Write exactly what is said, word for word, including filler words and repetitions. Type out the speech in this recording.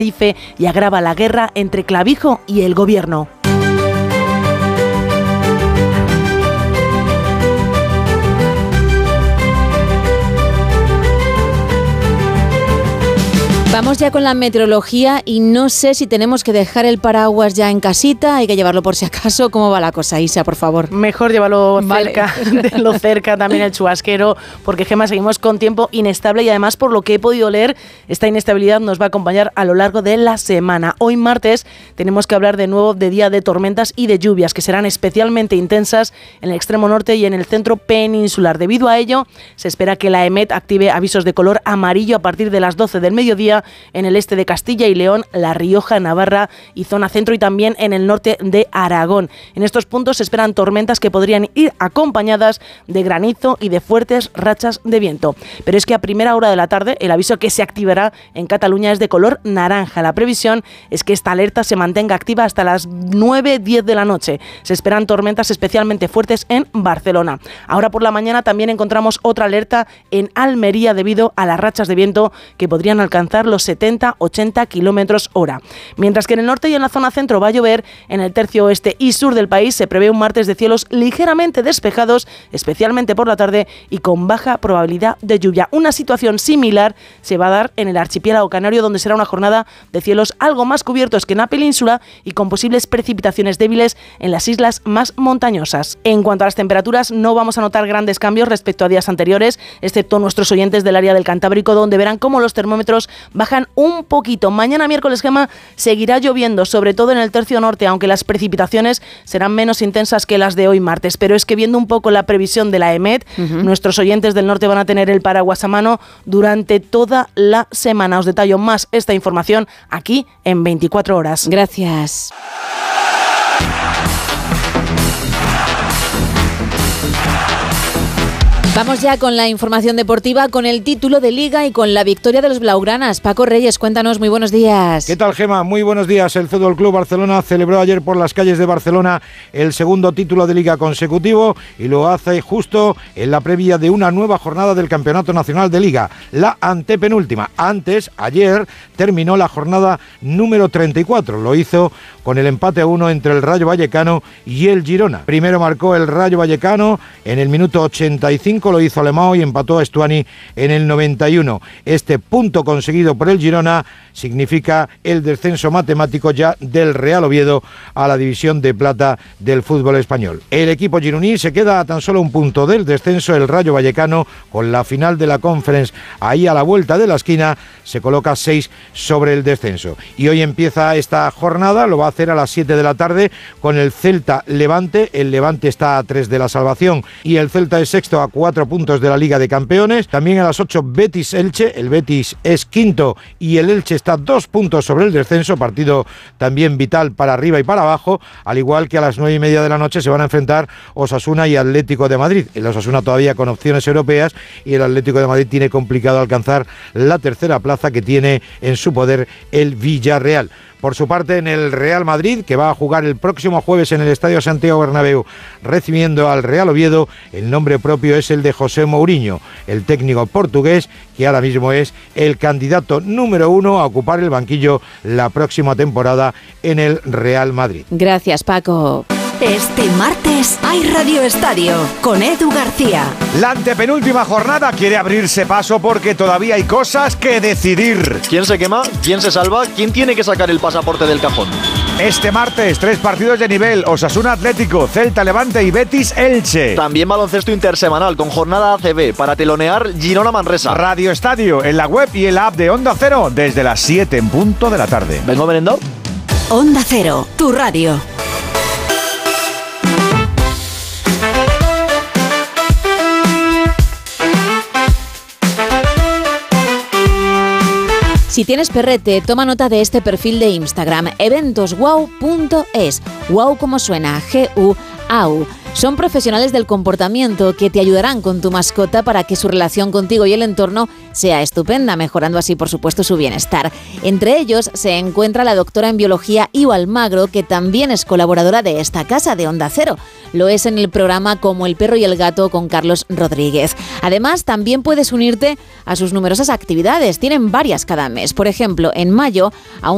Tenerife y agrava la guerra entre Clavijo y el gobierno. Vamos ya con la meteorología y no sé si tenemos que dejar el paraguas ya en casita, hay que llevarlo por si acaso. ¿Cómo va la cosa, Isa, por favor? Mejor llevarlo vale. cerca, de lo cerca también el chubasquero, porque Gemma, seguimos con tiempo inestable y además, por lo que he podido leer, esta inestabilidad nos va a acompañar a lo largo de la semana. Hoy martes tenemos que hablar de nuevo de día de tormentas y de lluvias que serán especialmente intensas en el extremo norte y en el centro peninsular. Debido a ello, se espera que la EMET active avisos de color amarillo a partir de las doce del mediodía en el este de Castilla y León, La Rioja, Navarra y zona centro, y también en el norte de Aragón. En estos puntos se esperan tormentas que podrían ir acompañadas de granizo y de fuertes rachas de viento. Pero es que a primera hora de la tarde el aviso que se activará en Cataluña es de color naranja. La previsión es que esta alerta se mantenga activa hasta las nueve diez de la noche. Se esperan tormentas especialmente fuertes en Barcelona. Ahora por la mañana también encontramos otra alerta en Almería debido a las rachas de viento que podrían alcanzar los setenta ochenta kilómetros hora. Mientras que en el norte y en la zona centro va a llover, en el tercio oeste y sur del país se prevé un martes de cielos ligeramente despejados, especialmente por la tarde, y con baja probabilidad de lluvia. Una situación similar se va a dar en el archipiélago canario, donde será una jornada de cielos algo más cubiertos que en la península y con posibles precipitaciones débiles en las islas más montañosas. En cuanto a las temperaturas, no vamos a notar grandes cambios respecto a días anteriores, excepto nuestros oyentes del área del Cantábrico, donde verán cómo los termómetros bajan un poquito. Mañana miércoles, Gemma, seguirá lloviendo, sobre todo en el tercio norte, aunque las precipitaciones serán menos intensas que las de hoy martes. Pero es que viendo un poco la previsión de la EMET, uh-huh. nuestros oyentes del norte van a tener el paraguas a mano durante toda la semana. Os detallo más esta información aquí en veinticuatro horas. Gracias. Vamos ya con la información deportiva, con el título de Liga y con la victoria de los blaugranas. Paco Reyes, cuéntanos, muy buenos días. ¿Qué tal, Gemma? Muy buenos días. El Fútbol Club Barcelona celebró ayer por las calles de Barcelona el segundo título de Liga consecutivo y lo hace justo en la previa de una nueva jornada del Campeonato Nacional de Liga, la antepenúltima. Antes, ayer, terminó la jornada número treinta y cuatro. Lo hizo con el empate a uno entre el Rayo Vallecano y el Girona. Primero marcó el Rayo Vallecano en el minuto ochenta y cinco, lo hizo Alemão y empató a Estuani en el noventa y uno. Este punto conseguido por el Girona significa el descenso matemático ya del Real Oviedo a la división de plata del fútbol español. El equipo gironí se queda a tan solo un punto del descenso. El Rayo Vallecano, con la final de la Conference ahí a la vuelta de la esquina, se coloca seis sobre el descenso. Y hoy empieza esta jornada, lo va a hacer a las siete de la tarde con el Celta Levante. El Levante está a tres de la salvación y el Celta es sexto a cuatro puntos de la Liga de Campeones. También a las ocho Betis Elche, el Betis es quinto y el Elche está dos puntos sobre el descenso, partido también vital para arriba y para abajo, al igual que a las nueve y media de la noche se van a enfrentar Osasuna y Atlético de Madrid. El Osasuna todavía con opciones europeas y el Atlético de Madrid tiene complicado alcanzar la tercera plaza que tiene en su poder el Villarreal. Por su parte, en el Real Madrid, que va a jugar el próximo jueves en el Estadio Santiago Bernabéu, recibiendo al Real Oviedo, el nombre propio es el de José Mourinho, el técnico portugués, que ahora mismo es el candidato número uno a ocupar el banquillo la próxima temporada en el Real Madrid. Gracias, Paco. Este martes hay Radio Estadio con Edu García. La antepenúltima jornada quiere abrirse paso porque todavía hay cosas que decidir. ¿Quién se quema? ¿Quién se salva? ¿Quién tiene que sacar el pasaporte del cajón? Este martes, tres partidos de nivel: Osasuna Atlético, Celta Levante y Betis Elche. También baloncesto intersemanal con jornada A C B para telonear Girona Manresa. Radio Estadio en la web y en la app de Onda Cero desde las siete en punto de la tarde. ¿Vengo merendado? Onda Cero, tu radio. Si tienes perrete, toma nota de este perfil de Instagram, eventos wow punto es. Wow como suena, G U A U. Son profesionales del comportamiento que te ayudarán con tu mascota para que su relación contigo y el entorno sea estupenda, mejorando así, por supuesto, su bienestar. Entre ellos se encuentra la doctora en biología Iu Almagro, que también es colaboradora de esta casa de Onda Cero. Lo es en el programa Como el perro y el gato con Carlos Rodríguez. Además, también puedes unirte a sus numerosas actividades. Tienen varias cada mes. Por ejemplo, en mayo, aún